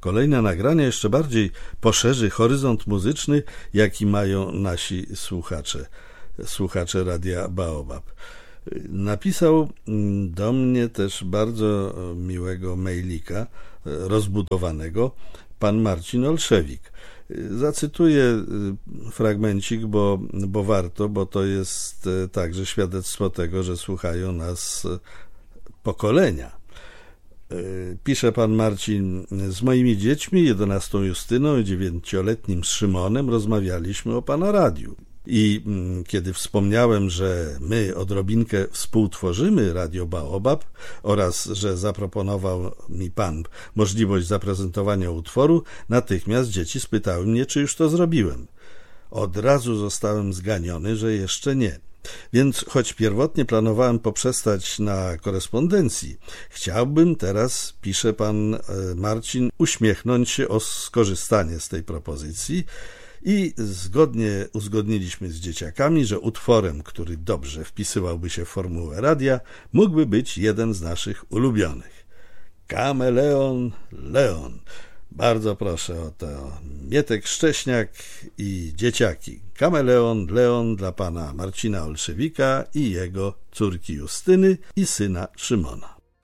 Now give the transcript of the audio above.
Kolejne nagranie jeszcze bardziej poszerzy horyzont muzyczny, jaki mają nasi słuchacze Radia Baobab. Napisał do mnie też bardzo miłego mailika, rozbudowanego, pan Marcin Olszewik. Zacytuję fragmencik, bo warto, bo to jest także świadectwo tego, że słuchają nas pokolenia. Pisze pan Marcin: z moimi dziećmi, 11 Justyną i 9-letnim Szymonem, rozmawialiśmy o pana radiu. I kiedy wspomniałem, że my odrobinkę współtworzymy Radio Baobab oraz że zaproponował mi pan możliwość zaprezentowania utworu, natychmiast dzieci spytały mnie, czy już to zrobiłem. Od razu zostałem zganiony, że jeszcze nie. Więc choć pierwotnie planowałem poprzestać na korespondencji, chciałbym teraz, pisze pan Marcin, uśmiechnąć się o skorzystanie z tej propozycji i uzgodniliśmy z dzieciakami, że utworem, który dobrze wpisywałby się w formułę radia, mógłby być jeden z naszych ulubionych. Kameleon Leon. Bardzo proszę o to. Mietek Szcześniak i dzieciaki. Kameleon Leon dla pana Marcina Olszewika i jego córki Justyny i syna Szymona.